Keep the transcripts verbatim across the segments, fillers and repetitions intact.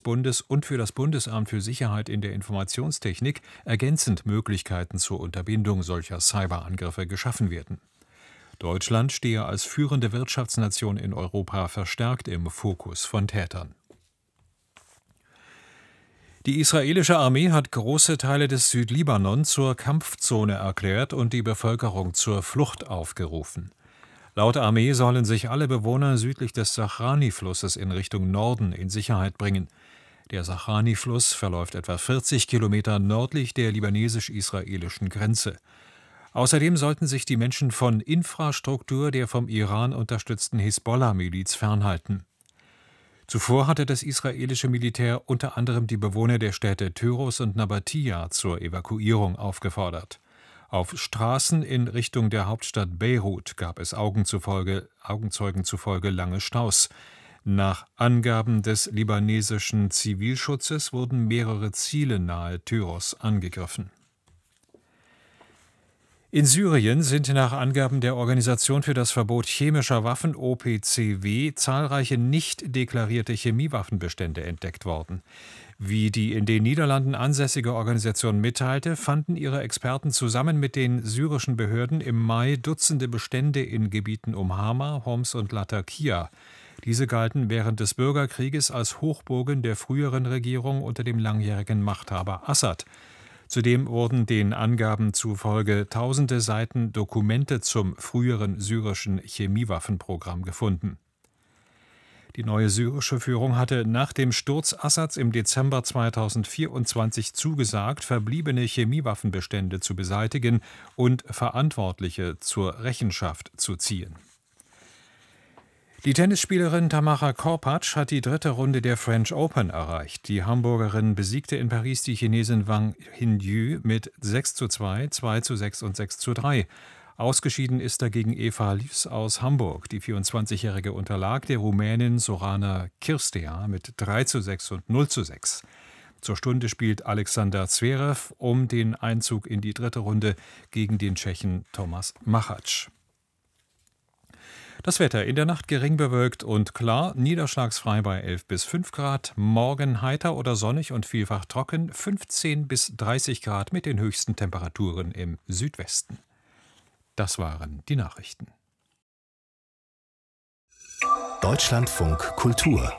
Bundes und für das Bundesamt für Sicherheit in der Informationstechnik ergänzend Möglichkeiten zur Unterbindung solcher Cyberangriffe geschaffen werden. Deutschland stehe als führende Wirtschaftsnation in Europa verstärkt im Fokus von Tätern. Die israelische Armee hat große Teile des Südlibanon zur Kampfzone erklärt und die Bevölkerung zur Flucht aufgerufen. Laut Armee sollen sich alle Bewohner südlich des Sachrani-Flusses in Richtung Norden in Sicherheit bringen. Der Sachrani-Fluss verläuft etwa vierzig Kilometer nördlich der libanesisch-israelischen Grenze. Außerdem sollten sich die Menschen von Infrastruktur der vom Iran unterstützten Hisbollah-Miliz fernhalten. Zuvor hatte das israelische Militär unter anderem die Bewohner der Städte Tyros und Nabatia zur Evakuierung aufgefordert. Auf Straßen in Richtung der Hauptstadt Beirut gab es Augen zufolge, Augenzeugen zufolge lange Staus. Nach Angaben des libanesischen Zivilschutzes wurden mehrere Ziele nahe Tyros angegriffen. In Syrien sind nach Angaben der Organisation für das Verbot chemischer Waffen O P C W zahlreiche nicht deklarierte Chemiewaffenbestände entdeckt worden. Wie die in den Niederlanden ansässige Organisation mitteilte, fanden ihre Experten zusammen mit den syrischen Behörden im Mai Dutzende Bestände in Gebieten um Hama, Homs und Latakia. Diese galten während des Bürgerkrieges als Hochburgen der früheren Regierung unter dem langjährigen Machthaber Assad. Zudem wurden den Angaben zufolge tausende Seiten Dokumente zum früheren syrischen Chemiewaffenprogramm gefunden. Die neue syrische Führung hatte nach dem Sturz Assads im Dezember zweitausendvierundzwanzig zugesagt, verbliebene Chemiewaffenbestände zu beseitigen und Verantwortliche zur Rechenschaft zu ziehen. Die Tennisspielerin Tamara Korpatsch hat die dritte Runde der French Open erreicht. Die Hamburgerin besiegte in Paris die Chinesin Wang Hinyu mit sechs zu zwei, zwei zu sechs und sechs zu drei. Ausgeschieden ist dagegen Eva Lies aus Hamburg. Die vierundzwanzigjährige unterlag der Rumänin Sorana Cirstea mit drei zu sechs und null zu sechs. Zur Stunde spielt Alexander Zverev um den Einzug in die dritte Runde gegen den Tschechen Tomáš Machač. Das Wetter: in der Nacht gering bewölkt und klar, niederschlagsfrei bei elf bis fünf Grad, morgen heiter oder sonnig und vielfach trocken, fünfzehn bis dreißig Grad mit den höchsten Temperaturen im Südwesten. Das waren die Nachrichten. Deutschlandfunk Kultur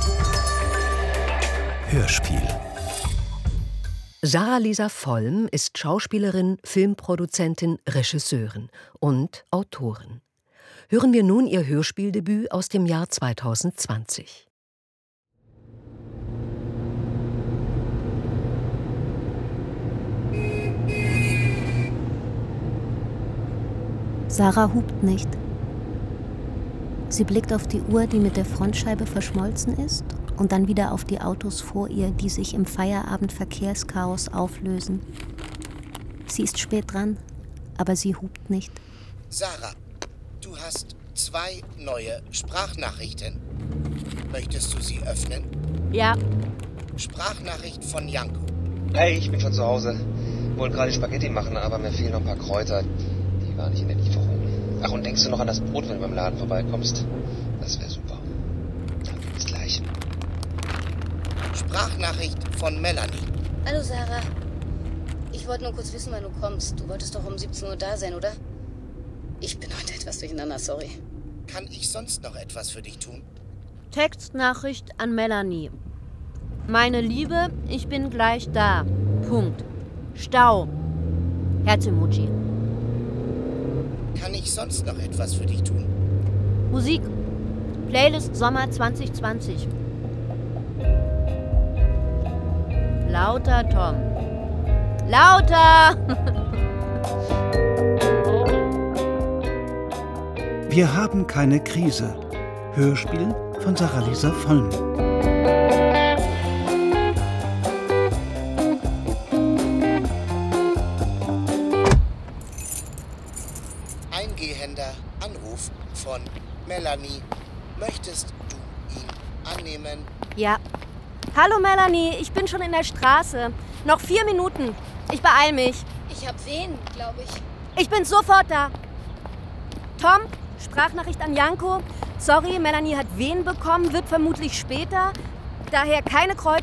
Hörspiel. Sarah Lisa Vollm ist Schauspielerin, Filmproduzentin, Regisseurin und Autorin. Hören wir nun ihr Hörspieldebüt aus dem Jahr zweitausendzwanzig. Sarah hupt nicht. Sie blickt auf die Uhr, die mit der Frontscheibe verschmolzen ist, und dann wieder auf die Autos vor ihr, die sich im Feierabendverkehrschaos auflösen. Sie ist spät dran, aber sie hupt nicht. Sarah, du hast zwei neue Sprachnachrichten. Möchtest du sie öffnen? Ja. Sprachnachricht von Janko. Hey, ich bin schon zu Hause. Wollte gerade Spaghetti machen, aber mir fehlen noch ein paar Kräuter. Die waren nicht in der Lieferung. Ach, und denkst du noch an das Brot, wenn du beim Laden vorbeikommst? Das wäre super. Danke, bis gleich. Sprachnachricht von Melanie. Hallo Sarah. Ich wollte nur kurz wissen, wann du kommst. Du wolltest doch um siebzehn Uhr da sein, oder? Ich bin heute etwas durcheinander, sorry. Kann ich sonst noch etwas für dich tun? Textnachricht an Melanie. Meine Liebe, ich bin gleich da. Punkt. Stau. Herz-Emoji. Kann ich sonst noch etwas für dich tun? Musik. Playlist Sommer zwanzig zwanzig. Lauter, Tom. Lauter! Wir haben keine Krise. Hörspiel von Sarah Lisa Vollm. Eingehender Anruf von Melanie. Möchtest du ihn annehmen? Ja. Hallo Melanie, ich bin schon in der Straße. Noch vier Minuten. Ich beeil mich. Ich hab wen, glaube ich. Ich bin sofort da. Tom, Sprachnachricht an Janko. Sorry, Melanie hat Wehen bekommen, wird vermutlich später. daher keine Kreuz